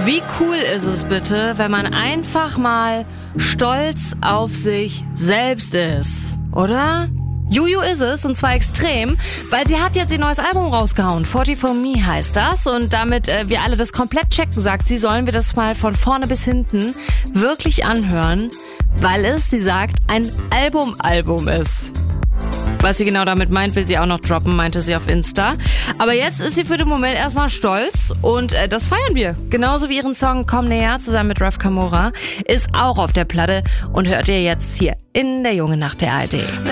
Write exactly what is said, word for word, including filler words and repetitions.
Wie cool ist es bitte, wenn man einfach mal stolz auf sich selbst ist, oder? Juju ist es, und zwar extrem, weil sie hat jetzt ihr neues Album rausgehauen. forty for me heißt das, und damit äh, wir alle das komplett checken, sagt sie, sollen wir das mal von vorne bis hinten wirklich anhören, weil es, sie sagt, ein Album-Album ist. Was sie genau damit meint, will sie auch noch droppen, meinte sie auf Insta. Aber jetzt ist sie für den Moment erstmal stolz, und äh, das feiern wir. Genauso wie ihren Song Komm näher zusammen mit Raf Kamora ist auch auf der Platte, und hört ihr jetzt hier in der Junge Nacht der A R D.